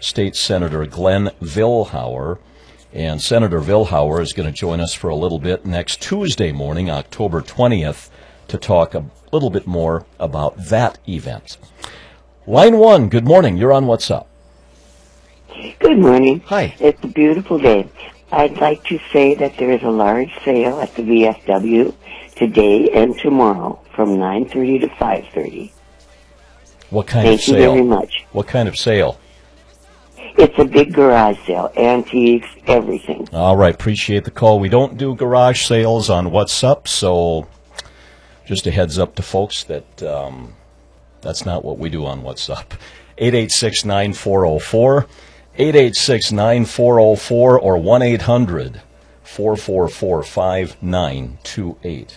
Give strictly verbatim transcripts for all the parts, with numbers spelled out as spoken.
State Senator Glenn Vilhauer. And Senator Vilhauer is going to join us for a little bit next Tuesday morning, October twentieth, to talk a little bit more about that event. Line one, good morning. You're on What's Up. Good morning. Hi. It's a beautiful day. I'd like to say that there is a large sale at the V F W today and tomorrow from nine thirty to five thirty. What kind Thank of sale? Thank you very much. What kind of sale? It's a big garage sale, antiques, everything. All right, appreciate the call. We don't do garage sales on What's Up, so just a heads up to folks that um, that's not what we do on What's Up. eight eight six, nine four zero four, eight eight six, nine four zero four, or one eight hundred, four four four, five nine two eight.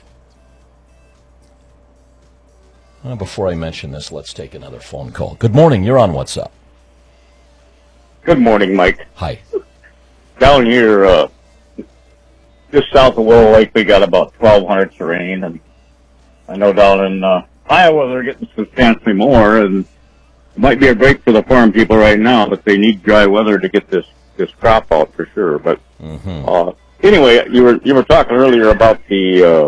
Uh, before I mention this, let's take another phone call. Good morning, you're on What's Up. Good morning, Mike. Hi. Down here, uh, just south of Willow Lake, we got about twelve hundredths of rain, and I know down in uh, Iowa they're getting substantially more, and it might be a break for the farm people right now, but they need dry weather to get this, this crop out for sure. But Mm-hmm. uh, anyway, you were you were talking earlier about the uh,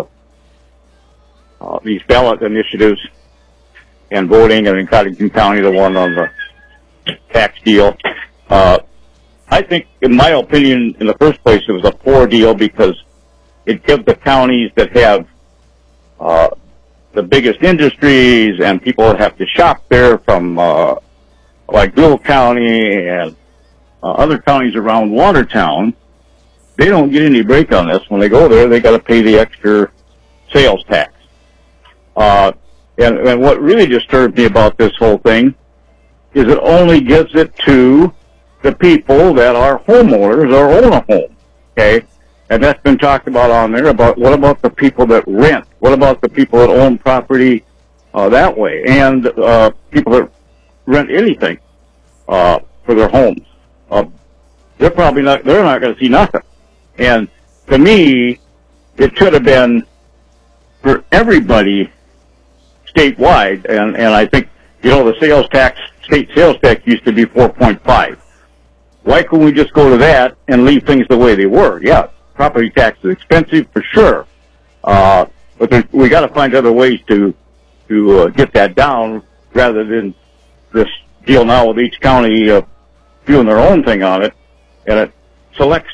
uh, these ballot initiatives and voting, and in Cottington County, the one on the tax deal. Uh, I think, in my opinion, in the first place, it was a poor deal because it gives the counties that have uh, the biggest industries and people that have to shop there from, uh, like Bill County and uh, other counties around Watertown, they don't get any break on this. When they go there, they got to pay the extra sales tax. Uh, and, and what really disturbed me about this whole thing is it only gives it to the people that are homeowners or own a home, okay? And that's been talked about on there, about what about the people that rent? What about the people that own property uh, that way? And uh, people that rent anything uh, for their homes. Uh, they're probably not, they're not going to see nothing. And to me, it should have been for everybody statewide, and, and I think, you know, the sales tax, state sales tax used to be four point five. Why couldn't we just go to that and leave things the way they were? Yeah, property tax is expensive for sure, uh, but there, we got to find other ways to to uh, get that down rather than this deal now with each county uh, doing their own thing on it, and it selects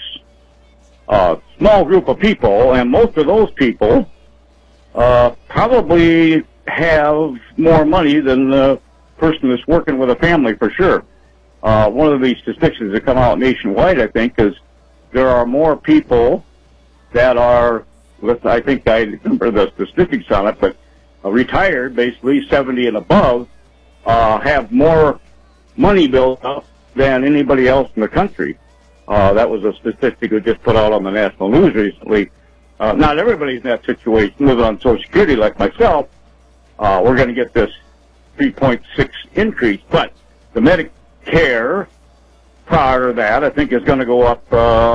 a small group of people, and most of those people uh, probably have more money than the person that's working with a family for sure. Uh, one of the statistics that come out nationwide, I think, is there are more people that are, I think I remember the statistics on it, but uh, retired, basically seventy and above, uh, have more money built up than anybody else in the country. Uh, that was a statistic we just put out on the national news recently. Uh, not everybody's in that situation, living on Social Security like myself. Uh, we're going to get this three point six increase, but the Medicare prior to that, I think, is going to go up.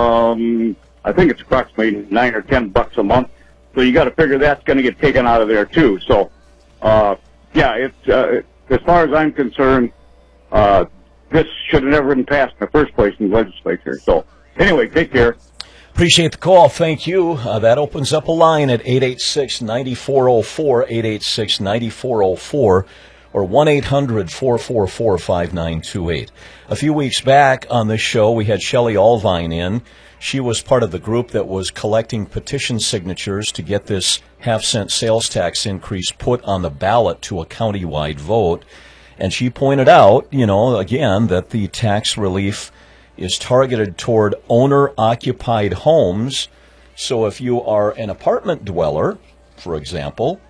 Um, I think it's approximately nine or ten bucks a month. So you got to figure that's going to get taken out of there too. So, uh, yeah, it's uh, as far as I'm concerned, uh, this should have never been passed in the first place in the legislature. So, anyway, take care. Appreciate the call. Thank you. Uh, that opens up a line at eight eight six, nine four zero four, eight eight six, nine four zero four, or one eight hundred, four four four, five nine two eight. A few weeks back on this show, we had Shelley Allvine in. She was part of the group that was collecting petition signatures to get this half-cent sales tax increase put on the ballot to a county-wide vote. And she pointed out, you know, again, that the tax relief is targeted toward owner-occupied homes. So if you are an apartment dweller, for example,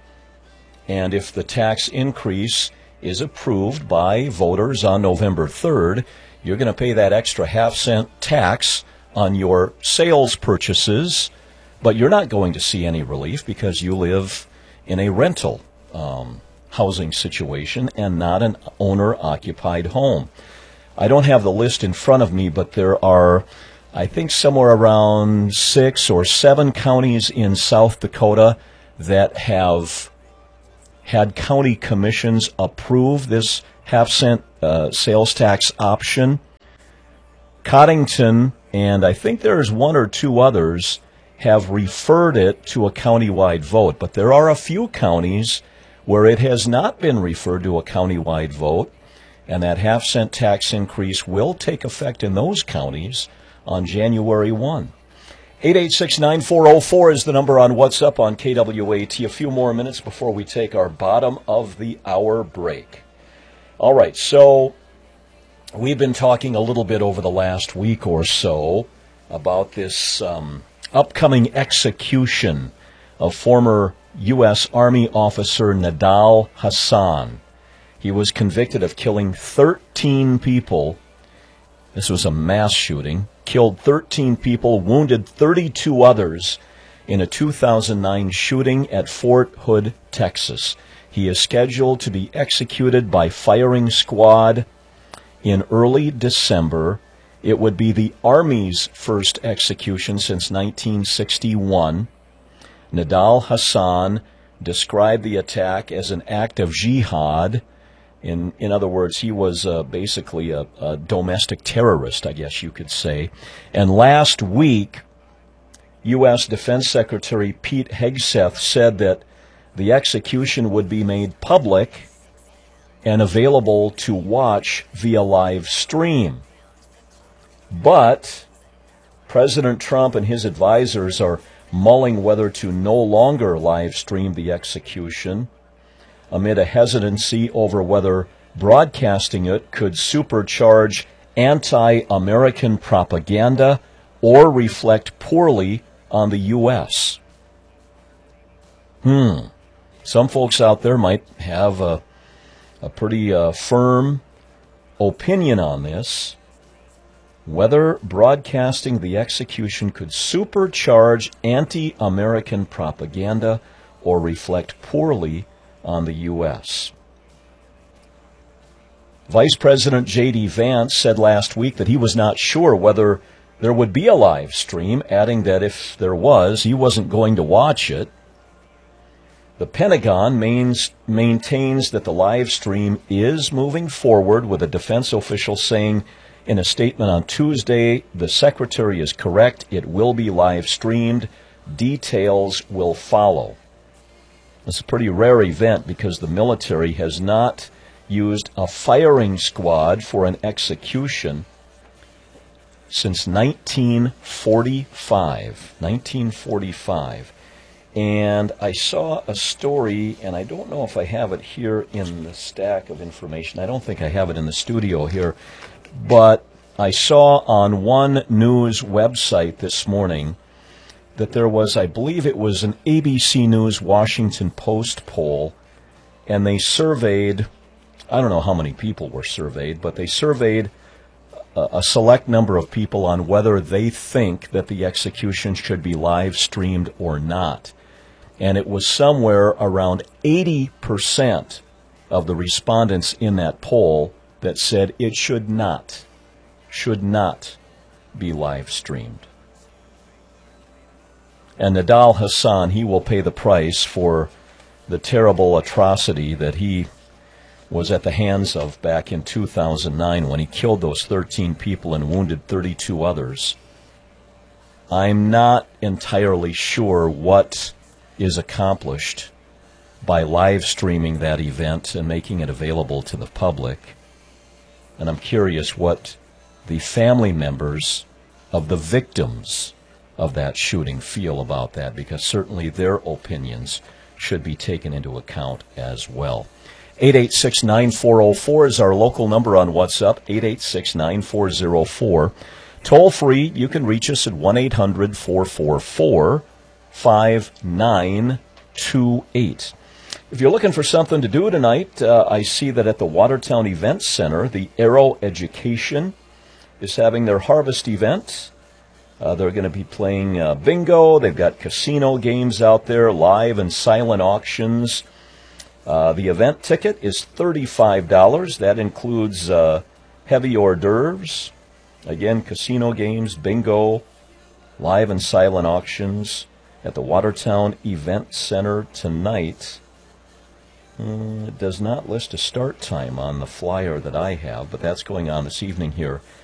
and if the tax increase is approved by voters on November third, you're going to pay that extra half-cent tax on your sales purchases, but you're not going to see any relief because you live in a rental um, housing situation and not an owner-occupied home. I don't have the list in front of me, but there are, I think, somewhere around six or seven counties in South Dakota that have had county commissions approve this half-cent uh, sales tax option Coddington, and I think there's one or two others, have referred it to a countywide vote. But there are a few counties where it has not been referred to a countywide vote, and that half-cent tax increase will take effect in those counties on January first. eight eight six, nine four zero four is the number on WhatsApp on K W A T. A few more minutes before we take our bottom of the hour break. All right, so we've been talking a little bit over the last week or so about this um, upcoming execution of former U S Army officer Nidal Hasan. He was convicted of killing thirteen people. This was a mass shooting. Killed thirteen people, wounded thirty-two others in a two thousand nine shooting at Fort Hood, Texas. He is scheduled to be executed by firing squad in early December. It would be the Army's first execution since nineteen sixty-one. Nidal Hasan described the attack as an act of jihad. In in other words, he was uh, basically a, a domestic terrorist, I guess you could say. And last week, U S Defense Secretary Pete Hegseth said that the execution would be made public and available to watch via live stream. But President Trump and his advisors are mulling whether to no longer live stream the execution, amid a hesitancy over whether broadcasting it could supercharge anti-American propaganda or reflect poorly on the U S. Hmm. Some folks out there might have a, a pretty uh, firm opinion on this, whether broadcasting the execution could supercharge anti-American propaganda or reflect poorly on the U S. Vice President J D Vance said last week that he was not sure whether there would be a live stream, adding that if there was, he wasn't going to watch it. The Pentagon mains, maintains that the live stream is moving forward, with a defense official saying in a statement on Tuesday, the Secretary is correct, it will be live streamed, details will follow. It's a pretty rare event because the military has not used a firing squad for an execution since nineteen forty-five. nineteen forty-five. And I saw a story, and I don't know if I have it here in the stack of information. I don't think I have it in the studio here. But I saw on one news website this morning that there was, I believe it was an A B C News Washington Post poll, and they surveyed, I don't know how many people were surveyed, but they surveyed a, a select number of people on whether they think that the execution should be live streamed or not. And it was somewhere around eighty percent of the respondents in that poll that said it should not, should not be live streamed. And Nidal Hasan, he will pay the price for the terrible atrocity that he was at the hands of back in two thousand nine when he killed those thirteen people and wounded thirty-two others. I'm not entirely sure what is accomplished by live streaming that event and making it available to the public. And I'm curious what the family members of the victims of that shooting feel about that, because certainly their opinions should be taken into account as well. eight eight six, nine four zero four is our local number on WhatsApp, eight eight six, nine four zero four. Toll free, you can reach us at one eight hundred, four four four, five nine two eight. If you're looking for something to do tonight, uh, I see that at the Watertown Event Center, the Arrow Education is having their harvest event. Uh, they're going to be playing uh, bingo. They've got casino games out there, live and silent auctions. Uh, the event ticket is thirty-five dollars. That includes uh, heavy hors d'oeuvres. Again, casino games, bingo, live and silent auctions at the Watertown Event Center tonight. Mm, it does not list a start time on the flyer that I have, but that's going on this evening here